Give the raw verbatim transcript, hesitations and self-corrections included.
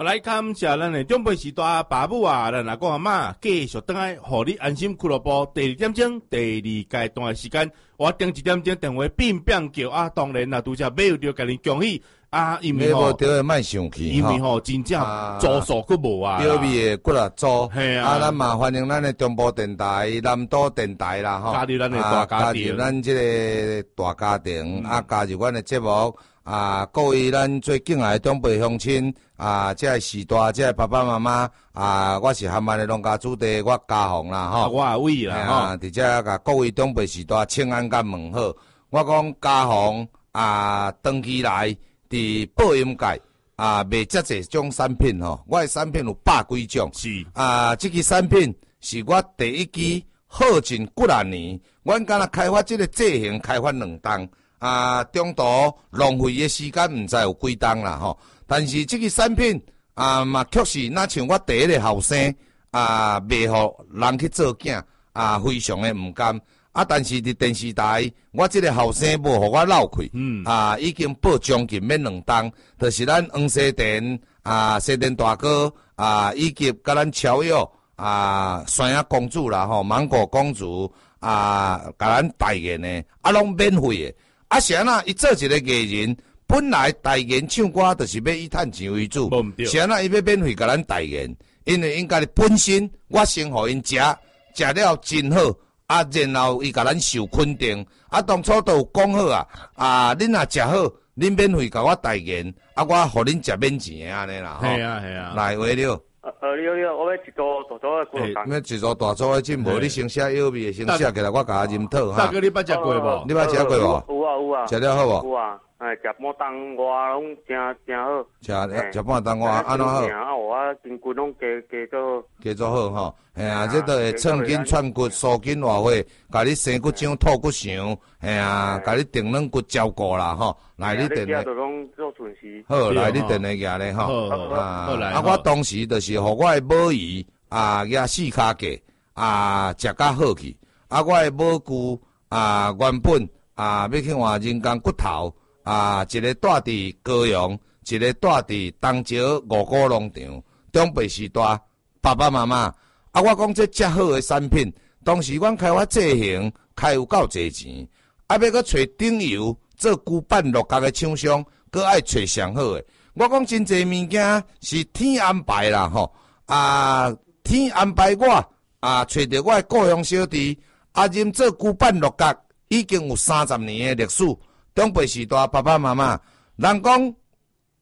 来感谢咱的长辈时代爸母啊，咱阿公阿嬷继续等来，互你安心俱乐部第二点钟、第二阶段的时间，我定一点钟电话变变叫啊！当然啦，拄则买有着甲你恭喜啊，因为吼， 着卖生气， 因为吼真正租数佫无啊， 标米的骨力租， 系啊， 啊，咱嘛欢迎咱的中部电台、南都电台啦，吼， 加入咱的大家庭， 加入咱即个大家庭，啊，加入阮的节目。啊，各位咱最敬爱的长辈乡亲啊，这时代，这爸爸妈妈啊，我是含咱的农家主地，我家宏啦，吼、啊， 我阿伟啦，吼、 啊，伫这甲各位长辈时代请安甲问好。我讲家宏啊，长期来伫播音界啊，卖遮济种产品吼，我的产品有百几种， 是啊，这个产品是我第一支耗尽几啊年，阮敢若开发这个制型，开发两档。啊，中途浪费的时间毋知有几档啦吼，但是这个产品啊嘛，确实若像我第一个后生啊，卖互人去做囝啊，非常的毋甘啊。但是伫电视台，我这个后生无互我闹开，嗯啊，已经报将近免两档，就是咱黄西田啊，西田大哥啊，以及甲咱超越啊，山野公主啦吼，芒果公主啊，甲咱代言的啊，拢免费的。啊，是安那伊做一个艺人，本来代言唱歌就是要以趁钱为主，是安那伊要免费甲咱代言，因为因家己本身我先互因食，食了真好，啊，然后伊甲咱受肯定，啊，当初都有讲好啊，啊，恁若食好，恁免费甲我代言，啊，我互恁食免钱的安尼啦，吼。 系啊系啊。 来话了。 呃，你好你好，我要一组大组的骨头。 要一组大组的进无？你先写药味的，先写起来，我甲他认讨哈。 大哥，你捌食过无？ 你捌食过无？ 有啊有啊。 食了好无？ 有啊，哎，食半当我拢真真好。 食食半当我安怎好？ 啊，我筋骨拢加加做。 加做好吼，哎呀，这都会创筋串骨、疏筋活血，甲你生骨肠、吐骨肠，哎呀，甲你定软骨照顾啦吼。来，你定的。好，来你定的举咧吼。啊，啊，我当时就是互我的母鱼啊，举四骹价啊，食甲好去。啊，我的母牛啊，原本啊要去换人工骨头啊，一个住伫高雄，一个住伫东石五股农场，长辈时代。爸爸妈妈，啊，我讲这遮好的产品，当时阮开发制型，开有够侪钱，啊，要搁找顶游做旧版落角的厂商，搁爱找上好的。我讲真侪物件是天安排啦吼，啊，天安排我啊，找着我的故乡小弟，啊，任做旧版落角已经有三十年的历史，长辈时代爸爸妈妈，人讲